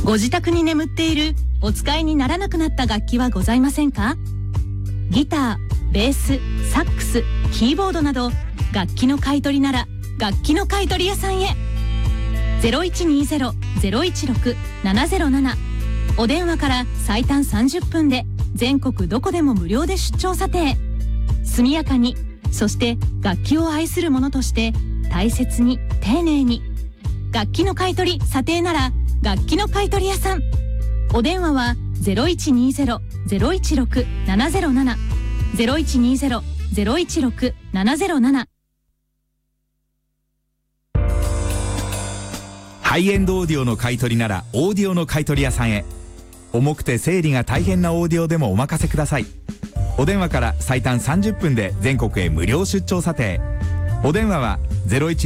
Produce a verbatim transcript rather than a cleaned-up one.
ご自宅に眠っているお使いにならなくなった楽器はございませんか？ギター、ベース、サックス、キーボードなど楽器の買い取りなら楽器の買い取り屋さんへ。 ゼロいちにゼロ ゼロいちろく ななゼロなな お電話から最短さんじゅっぷんで全国どこでも無料で出張査定。速やかに、そして楽器を愛する者として大切に丁寧に。楽器の買い取り査定なら楽器の買い取り屋さん。お電話は ゼロいちにゼロ ゼロいちろく ななゼロなな ゼロいちにゼロ ゼロいちろく ななゼロなな。 ハイエンドオーディオの買い取りならオーディオの買い取り屋さんへ。重くて整理が大変なオーディオでもお任せください。お電話から最短さんじゅっぷんで全国へ無料出張査定。お電話はゼロいち